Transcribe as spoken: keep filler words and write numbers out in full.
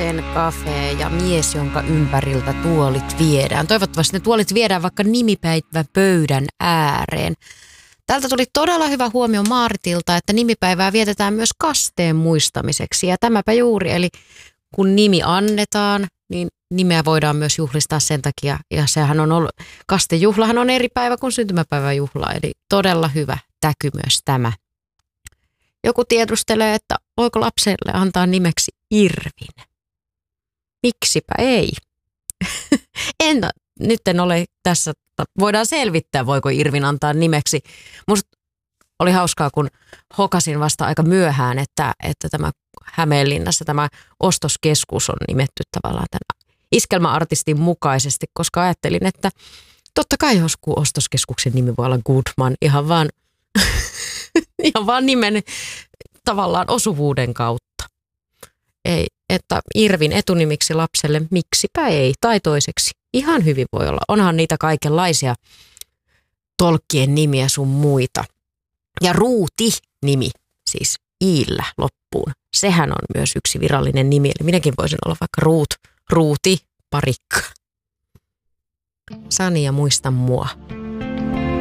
Kitchen Cafe ja mies, jonka ympäriltä tuolit viedään. Toivottavasti ne tuolit viedään vaikka nimipäivä pöydän ääreen. Täältä tuli todella hyvä huomio Maaritilta, että nimipäivää vietetään myös kasteen muistamiseksi. Ja tämäpä juuri, eli kun nimi annetaan, niin nimeä voidaan myös juhlistaa sen takia. Ja sehän on ollut, kastejuhlahan on eri päivä kuin syntymäpäiväjuhla, eli todella hyvä täky myös tämä. Joku tiedustelee, että voiko lapselle antaa nimeksi Irvin. Miksipä ei? en, nyt en ole tässä, voidaan selvittää, voiko Irvin antaa nimeksi. Musta oli hauskaa, kun hokasin vasta aika myöhään, että, että tämä Hämeenlinnassa tämä ostoskeskus on nimetty tavallaan tämän iskelmäartistin mukaisesti, koska ajattelin, että totta kai joskus ostoskeskuksen nimi voi olla Goodman ihan vaan, ihan vaan nimen tavallaan osuvuuden kautta. Ei, että Irvin etunimiksi lapselle miksipä ei, tai toiseksi ihan hyvin voi olla. Onhan niitä kaikenlaisia tolkkien nimiä sun muita. Ja Ruuti-nimi, siis iillä loppuun, sehän on myös yksi virallinen nimi. Eli minäkin voisin olla vaikka Ruut, Ruuti, Parikka. Sania, muista mua.